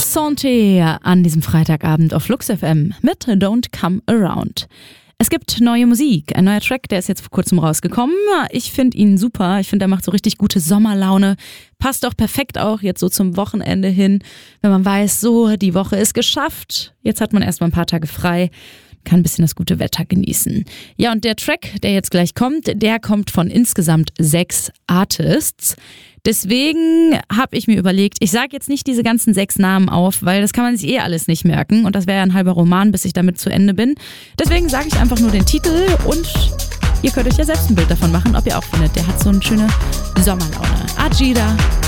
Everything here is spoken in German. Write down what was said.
Sante an diesem Freitagabend auf Flux FM mit Don't Come Around. Es gibt neue Musik, ein neuer Track, der ist jetzt vor kurzem rausgekommen. Ich finde ihn super, ich finde, er macht so richtig gute Sommerlaune. Passt auch perfekt auch jetzt so zum Wochenende hin, wenn man weiß, so, die Woche ist geschafft. Jetzt hat man erstmal ein paar Tage frei, kann ein bisschen das gute Wetter genießen. Ja, und der Track, der jetzt gleich kommt, der kommt von insgesamt 6 Artists. Deswegen habe ich mir überlegt, ich sage jetzt nicht diese ganzen 6 Namen auf, weil das kann man sich alles nicht merken und das wäre ja ein halber Roman, bis ich damit zu Ende bin. Deswegen sage ich einfach nur den Titel und ihr könnt euch ja selbst ein Bild davon machen, ob ihr auch findet, der hat so eine schöne Sommerlaune. Ajida